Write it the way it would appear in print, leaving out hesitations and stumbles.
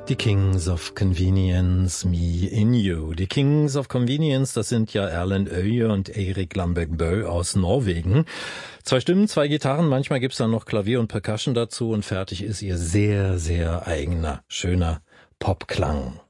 Die Kings of Convenience, Me in You. Die Kings of Convenience, das sind ja Erlend Øye und Erik Lambert Bø aus Norwegen. 2 Stimmen, 2 Gitarren, manchmal gibt's dann noch Klavier und Percussion dazu und fertig ist ihr sehr, sehr eigener, schöner Popklang.